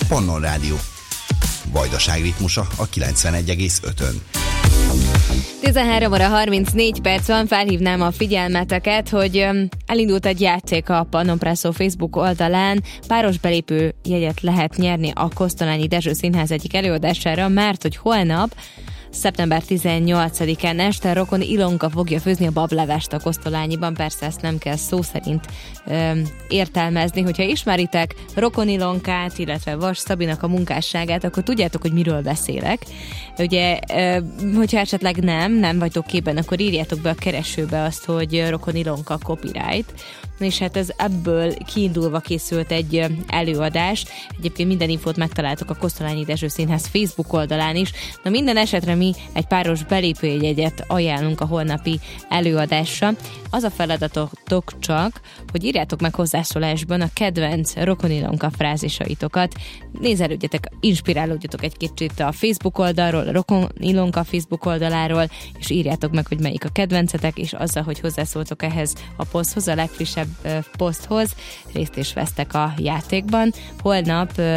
Pannon Rádió. Vajdaság ritmusa a 91,5-ön. 13 óra 34 perc van, felhívnám a figyelmeteket, hogy elindult egy játék a Pannon Presszó Facebook oldalán. Páros belépő jegyet lehet nyerni a Kosztolányi Dezső Színház egyik előadására, mert hogy holnap, szeptember 18-án este Rokon Ilonka fogja főzni a bablevest a Kosztolányiban. Persze ezt nem kell szó szerint értelmezni. Hogyha ismeritek Rokon Ilonkát, illetve Vas Szabinak a munkásságát, akkor tudjátok, hogy miről beszélek. Ugye, hogyha esetleg nem vagytok képben, akkor írjátok be a keresőbe azt, hogy Rokon Ilonka copyright. És hát ez ebből kiindulva készült egy előadás. Egyébként minden infót megtaláltok a Kosztolányi Dezső Színház Facebook oldalán is. Na minden esetre mi egy páros belépőjegyet ajánlunk a holnapi előadásra. Az a feladatotok csak, hogy írjátok meg hozzászólásban a kedvenc Rokon Ilonka frázisaitokat. Nézelődjetek, inspirálódjatok egy kicsit a Facebook oldalról, a Rokon Ilonka Facebook oldaláról, és írjátok meg, hogy melyik a kedvencetek, és azzal, hogy hozzászóltok ehhez a poszthoz, a legfrissebb poszthoz, részt is vesztek a játékban. Holnap